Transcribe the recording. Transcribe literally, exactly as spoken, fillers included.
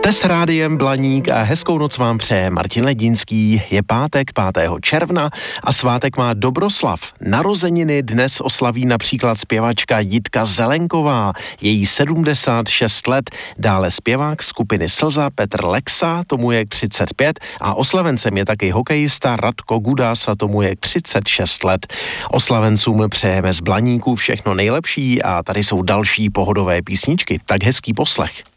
Jste s rádiem Blaník a hezkou noc vám přeje Martin Ledinský. Je pátek pátého června a svátek má Dobroslav. Narozeniny dnes oslaví například zpěvačka Jitka Zelenková, její sedmdesát šest let, dále zpěvák skupiny Slza Petr Lexa, tomu je třicet pět a oslavencem je taky hokejista Radko Gudas a tomu je třicet šest let. Oslavencům přejeme z Blaníku všechno nejlepší a tady jsou další pohodové písničky, tak hezký poslech.